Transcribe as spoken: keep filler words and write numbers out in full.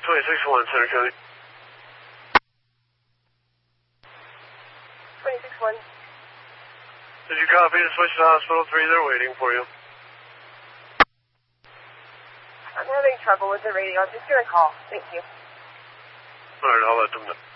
twenty-six one, Center County. twenty-six one. Did you copy to switch to hospital three? They're waiting for you. I'm having trouble with the radio. I'm just going to call. Thank you. All right, I'll let them know.